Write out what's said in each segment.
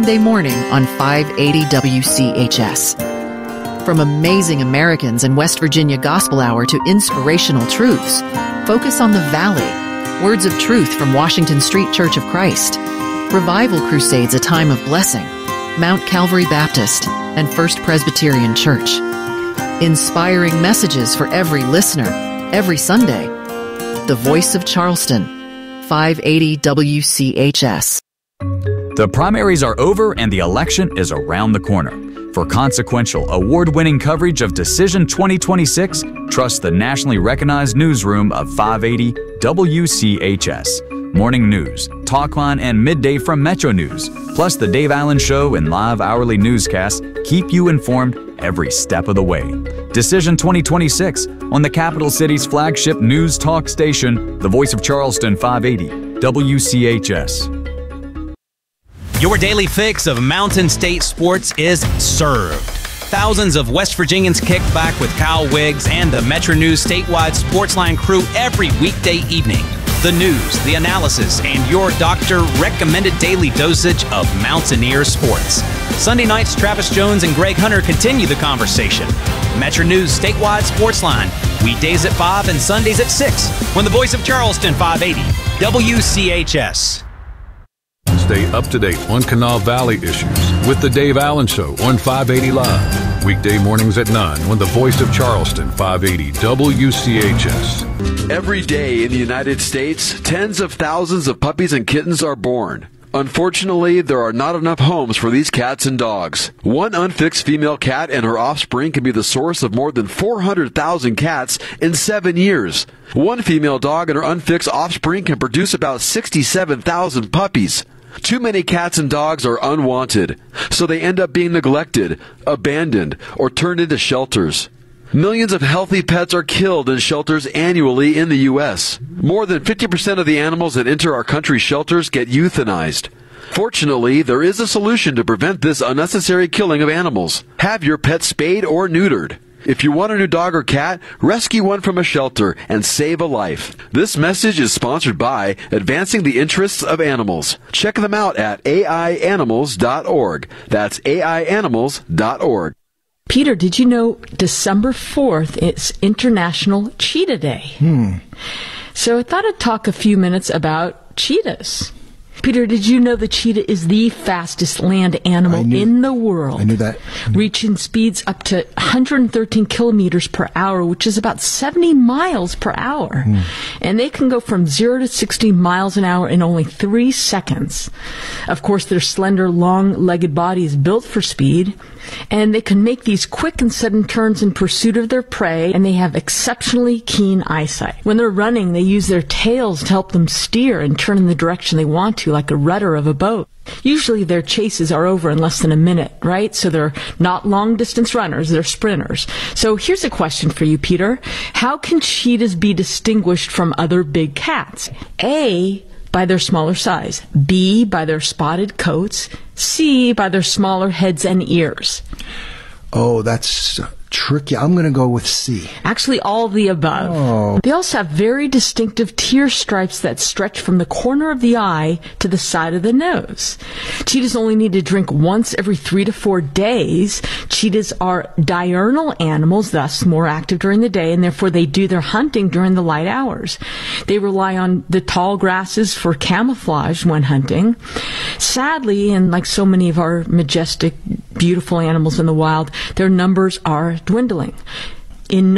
Sunday morning on 580 WCHS. From amazing Americans and West Virginia Gospel Hour to inspirational truths, focus on the Valley. Words of truth from Washington Street Church of Christ. Revival Crusades, a time of blessing. Mount Calvary Baptist and First Presbyterian Church. Inspiring messages for every listener, every Sunday. The Voice of Charleston, 580 WCHS. The primaries are over and the election is around the corner. For consequential, award-winning coverage of Decision 2026, trust the nationally recognized newsroom of 580 WCHS. Morning news, talkline, and midday from Metro News, plus the Dave Allen Show and live hourly newscasts keep you informed every step of the way. Decision 2026 on the capital city's flagship news talk station, The Voice of Charleston, 580 WCHS. Your daily fix of Mountain State sports is served. Thousands of West Virginians kick back with Kyle Wiggs and the Metro News statewide Sportsline crew every weekday evening. The news, the analysis, and your doctor-recommended daily dosage of Mountaineer sports. Sunday nights, Travis Jones and Greg Hunter continue the conversation. Metro News statewide Sportsline, weekdays at 5 and Sundays at 6 on the Voice of Charleston, 580 WCHS. Stay up to date on Kanawha Valley issues with the Dave Allen Show on 580 Live. Weekday mornings at 9 on the Voice of Charleston, 580 WCHS. Every day in the United States, tens of thousands of puppies and kittens are born. Unfortunately, there are not enough homes for these cats and dogs. One unfixed female cat and her offspring can be the source of more than 400,000 cats in 7 years. One female dog and her unfixed offspring can produce about 67,000 puppies. Too many cats and dogs are unwanted, so they end up being neglected, abandoned, or turned into shelters. Millions of healthy pets are killed in shelters annually in the U.S. More than 50% of the animals that enter our country's shelters get euthanized. Fortunately, there is a solution to prevent this unnecessary killing of animals. Have your pet spayed or neutered. If you want a new dog or cat, rescue one from a shelter and save a life. This message is sponsored by Advancing the Interests of Animals. Check them out at aianimals.org. That's aianimals.org. Peter, did you know December 4th is International Cheetah Day? So I thought I'd talk a few minutes about cheetahs. Peter, did you know the cheetah is the fastest land animal in the world? I knew that. Reaching speeds up to 113 kilometers per hour, which is about 70 miles per hour. And they can go from 0 to 60 miles an hour in only 3 seconds. Of course, their slender, long-legged body is built for speed, and they can make these quick and sudden turns in pursuit of their prey, and they have exceptionally keen eyesight. When they're running, they use their tails to help them steer and turn in the direction they want to, like a rudder of a boat. Usually their chases are over in less than a minute, right? So they're not long-distance runners, they're sprinters. So here's a question for you, Peter. How can cheetahs be distinguished from other big cats? A, by their smaller size. B, by their spotted coats. C, by their smaller heads and ears. Oh, that's tricky. I'm going to go with C. Actually, all of the above. Oh. They also have very distinctive tear stripes that stretch from the corner of the eye to the side of the nose. Cheetahs only need to drink once every 3 to 4 days. Cheetahs are diurnal animals, thus more active during the day, and therefore they do their hunting during the light hours. They rely on the tall grasses for camouflage when hunting. Sadly, and like so many of our majestic, beautiful animals in the wild, their numbers are dwindling. In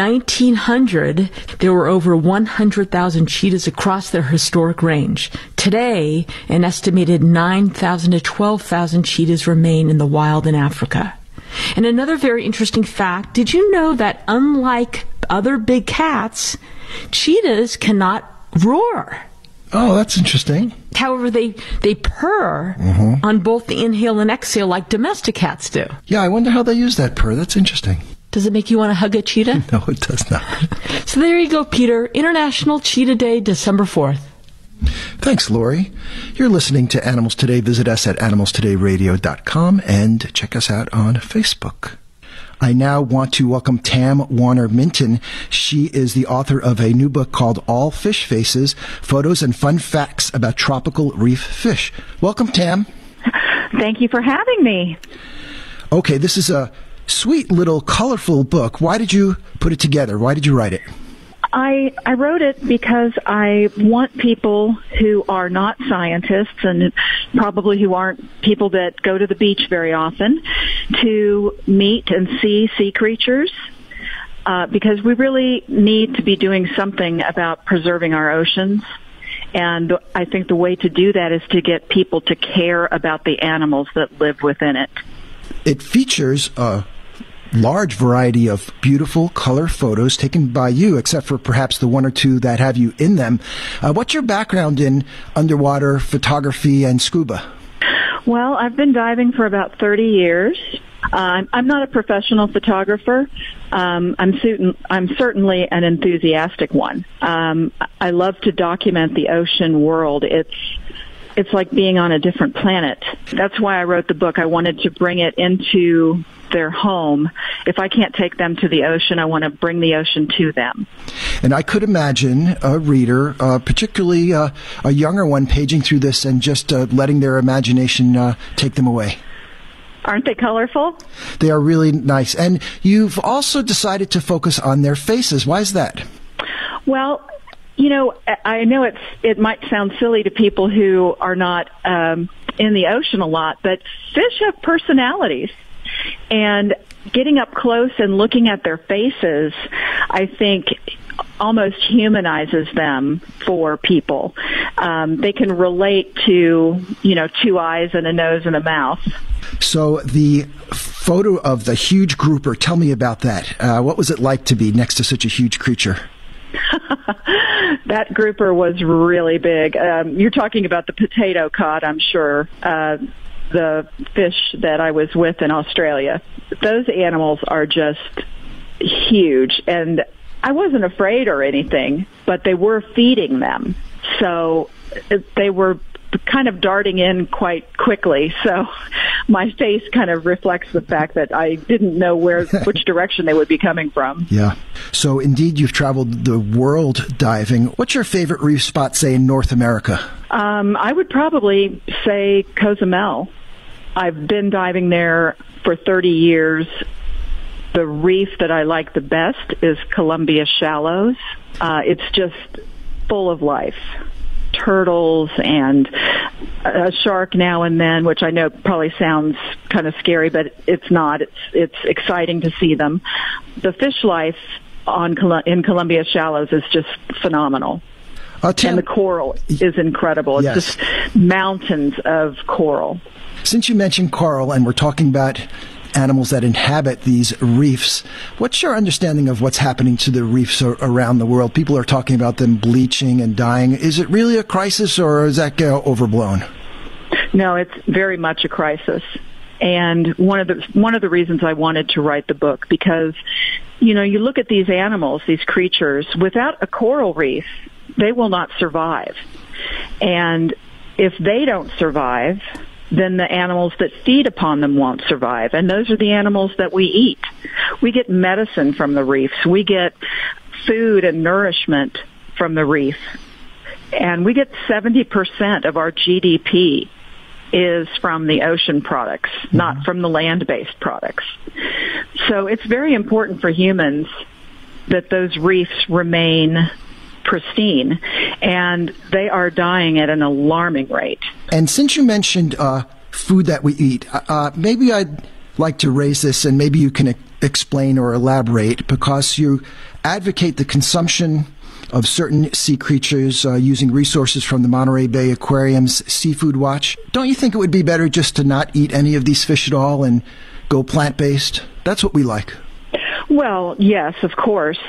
1900, there were over 100,000 cheetahs across their historic range. Today, an estimated 9,000 to 12,000 cheetahs remain in the wild in Africa. And another very interesting fact, did you know that unlike other big cats, cheetahs cannot roar? Oh, that's interesting. However, they purr on both the inhale and exhale like domestic cats do. Yeah, I wonder how they use that purr. That's interesting. Does it make you want to hug a cheetah? No, it does not. So there you go, Peter. International Cheetah Day, December 4th. Thanks, Lori. You're listening to Animals Today. Visit us at animalstodayradio.com and check us out on Facebook. I now want to welcome Tam Warner-Minton. She is the author of a new book called All Fish Faces, Photos and Fun Facts About Tropical Reef Fish. Welcome, Tam. Thank you for having me. Okay, this is a sweet little colorful book. Why did you put it together? Why did you write it? I wrote it because I want people who are not scientists and probably who aren't people that go to the beach very often to meet and see sea creatures, because we really need to be doing something about preserving our oceans. And I think the way to do that is to get people to care about the animals that live within it. It features a large variety of beautiful color photos taken by you, except for perhaps the one or two that have you in them. What's your background in underwater photography and scuba? Well, I've been diving for about 30 years. I'm not a professional photographer. I'm certainly an enthusiastic one. I love to document the ocean world. It's like being on a different planet. That's why I wrote the book. I wanted to bring it into their home. If I can't take them to the ocean, I want to bring the ocean to them. And I could imagine a reader, particularly a younger one, paging through this and just letting their imagination take them away. Aren't they colorful? They are really nice. And you've also decided to focus on their faces. Why is that? Well, you know, I know it might sound silly to people who are not in the ocean a lot, but fish have personalities. And getting up close and looking at their faces, I think, almost humanizes them for people. They can relate to, you know, two eyes and a nose and a mouth. So the photo of the huge grouper, tell me about that. What was it like to be next to such a huge creature? That grouper was really big. You're talking about the potato cod, I'm sure. The fish that I was with in Australia. Those animals are just huge, and I wasn't afraid or anything, but they were feeding them. So they were kind of darting in quite quickly. So my face kind of reflects the fact that I didn't know which direction they would be coming from. Yeah. So indeed, you've traveled the world diving. What's your favorite reef spot, say, in North America? I would probably say Cozumel. I've been diving there for 30 years. The reef that I like the best is Columbia Shallows. It's just full of life. Turtles and a shark now and then, which I know probably sounds kind of scary, but it's not. It's exciting to see them. The fish life in Columbia Shallows is just phenomenal. And the coral is incredible. Yes. It's just mountains of coral. Since you mentioned coral and we're talking about animals that inhabit these reefs, what's your understanding of what's happening to the reefs around the world? People are talking about them bleaching and dying. Is it really a crisis, or is that overblown? No, it's very much a crisis. And one of the reasons I wanted to write the book, because, you know, you look at these animals, these creatures, without a coral reef, they will not survive. And if they don't survive, then the animals that feed upon them won't survive. And those are the animals that we eat. We get medicine from the reefs. We get food and nourishment from the reef. And we get 70% of our GDP is from the ocean products, not from the land-based products. So it's very important for humans that those reefs remain pristine, and they are dying at an alarming rate. And since you mentioned food that we eat, maybe I'd like to raise this, and maybe you can explain or elaborate, because you advocate the consumption of certain sea creatures using resources from the Monterey Bay Aquarium's Seafood Watch. Don't you think it would be better just to not eat any of these fish at all and go plant-based? That's what we like. Well, yes, of course.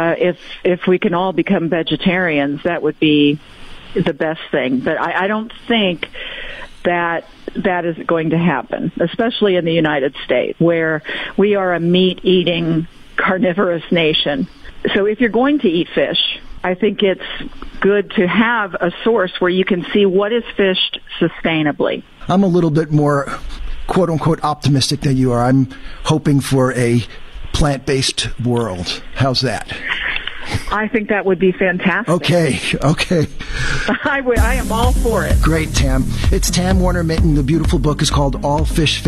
If we can all become vegetarians, that would be the best thing. But I don't think that is going to happen, especially in the United States, where we are a meat-eating, carnivorous nation. So if you're going to eat fish, I think it's good to have a source where you can see what is fished sustainably. I'm a little bit more, quote-unquote, optimistic than you are. I'm hoping for a plant-based world. How's that? I think that would be fantastic. Okay. I am all for it. Great, Tam. It's Tam Warner-Minton. The beautiful book is called All Fish